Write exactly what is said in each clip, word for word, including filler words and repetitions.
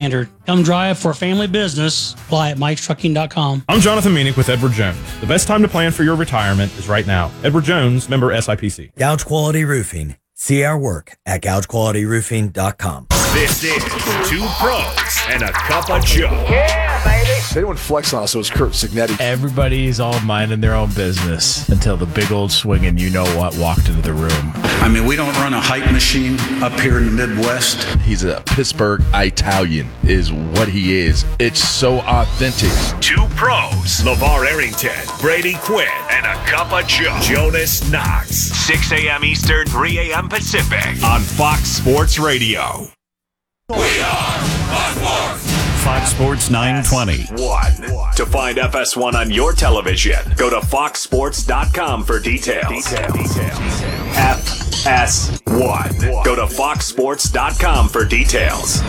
standard. Come drive for a family business. Apply at mikes trucking dot com. I'm Jonathan Meanick with Edward Jones. The best time to plan for your retirement is right now. Edward Jones, member S I P C. Gouge Quality Roofing. See our work at gouge quality roofing dot com. This is Two Pros and a Cup of Joe. Yeah, baby. If anyone flexed on us, it was Kurt Signetti. Everybody's all minding their own business until the big old swinging you know what walked into the room. I mean, we don't run a hype machine up here in the Midwest. He's a Pittsburgh Italian is what he is. It's so authentic. Two Pros, LeVar Arrington, Brady Quinn, and a Cup of Joe. Jonas Knox. six a.m. Eastern, three a.m. Pacific on Fox Sports Radio. We are Fox Sports. Fox Sports nine twenty. One. To find F S one on your television, go to fox sports dot com for details. Details. Details. F S one. Go to fox sports dot com for details.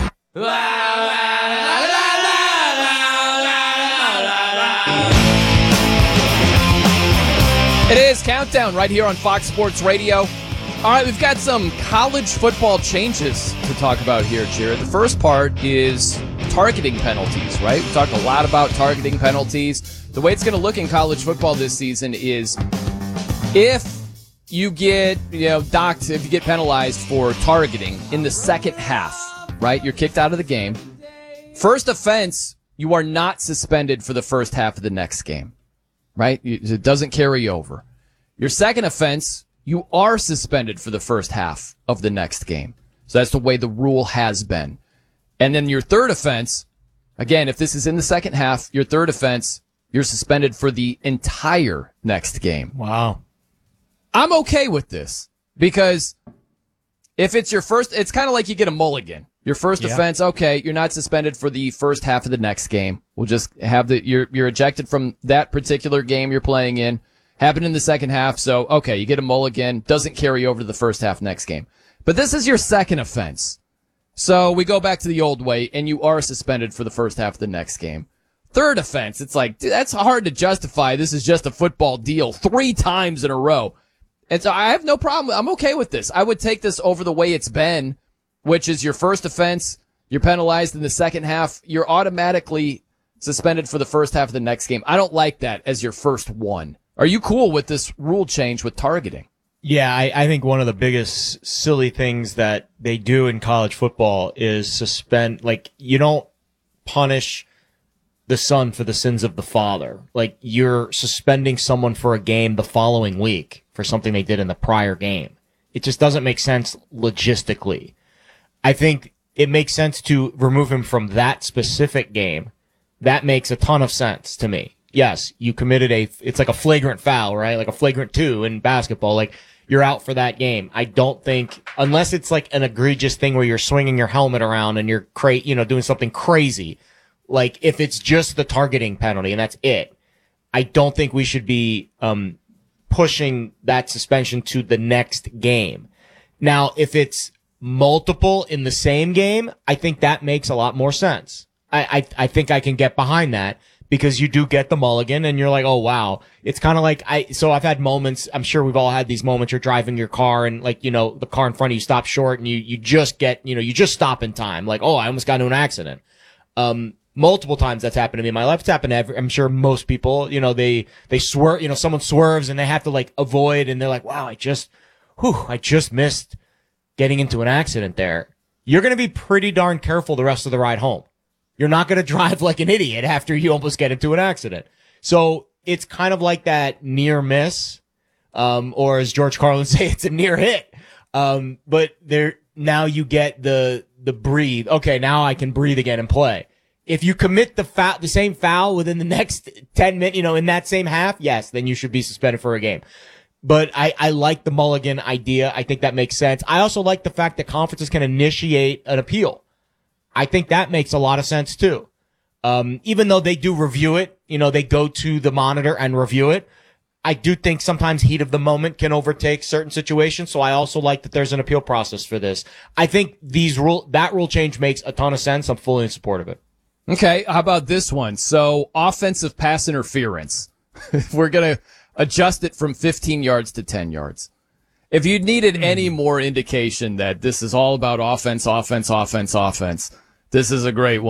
It is Countdown right here on Fox Sports Radio. All right, we've got some college football changes to talk about here, Jared. The first part is targeting penalties, right? We talked a lot about targeting penalties. The way it's going to look in college football this season is if you get, you know, docked, if you get penalized for targeting in the second half, right? You're kicked out of the game. First offense, you are not suspended for the first half of the next game, right? It doesn't carry over. Your second offense, you are suspended for the first half of the next game. So that's the way the rule has been. And then your third offense, again, if this is in the second half, your third offense, you're suspended for the entire next game. Wow. I'm okay with this because if it's your first, it's kind of like you get a mulligan. Your first yeah. offense, okay, you're not suspended for the first half of the next game. We'll just have the, you're, you're ejected from that particular game you're playing in. Happened in the second half, so okay, you get a mulligan, doesn't carry over to the first half next game. But this is your second offense. So we go back to the old way, and you are suspended for the first half of the next game. Third offense, it's like, dude, that's hard to justify. This is just a football deal three times in a row. And so I have no problem. I'm okay with this. I would take this over the way it's been, which is your first offense, you're penalized in the second half, you're automatically suspended for the first half of the next game. I don't like that as your first one. Are you cool with this rule change with targeting? Yeah, I, I think one of the biggest silly things that they do in college football is suspend, like, you don't punish the son for the sins of the father. Like, you're suspending someone for a game the following week for something they did in the prior game. It just doesn't make sense logistically. I think it makes sense to remove him from that specific game. That makes a ton of sense to me. Yes, you committed a, it's like a flagrant foul, right? Like a flagrant two in basketball. Like, you're out for that game. I don't think, unless it's like an egregious thing where you're swinging your helmet around and you're cra- you know, doing something crazy. Like, if it's just the targeting penalty and that's it, I don't think we should be, um, pushing that suspension to the next game. Now, if it's multiple in the same game, I think that makes a lot more sense. I, I, I think I can get behind that. Because you do get the mulligan and you're like, oh wow. It's kind of like I, so I've had moments, I'm sure we've all had these moments, you're driving your car and like, you know, the car in front of you stops short and you, you just get, you know, you just stop in time. Like, oh, I almost got into an accident. Um, multiple times that's happened to me in my life. It's happened to every, I'm sure most people, you know, they, they swerve, you know, someone swerves and they have to like avoid and they're like, wow, I just, whew, I just missed getting into an accident there. You're going to be pretty darn careful the rest of the ride home. You're not going to drive like an idiot after you almost get into an accident. So it's kind of like that near miss, um, or as George Carlin say, it's a near hit. Um, but there, now you get the, the breathe. Okay, now I can breathe again and play. If you commit the foul, the same foul within the next ten minutes, you know, in that same half, yes, then you should be suspended for a game. But I, I like the mulligan idea. I think that makes sense. I also like the fact that conferences can initiate an appeal. I think that makes a lot of sense too. Um, even though they do review it, you know, they go to the monitor and review it. I do think sometimes heat of the moment can overtake certain situations. So I also like that there's an appeal process for this. I think these rule, that rule change makes a ton of sense. I'm fully in support of it. Okay. How about this one? So offensive pass interference. We're going to adjust it from fifteen yards to ten yards. If you needed mm. any more indication that this is all about offense, offense, offense, offense, this is a great one.